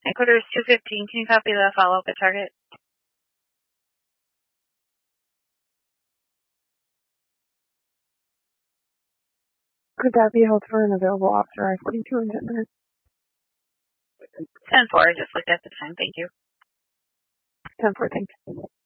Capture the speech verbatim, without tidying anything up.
Headquarters two fifteen, can you copy the follow-up at target? Could that be held for an available officer? I forty two in ten minutes. ten four, I just looked at the time, thank you. ten four, thanks.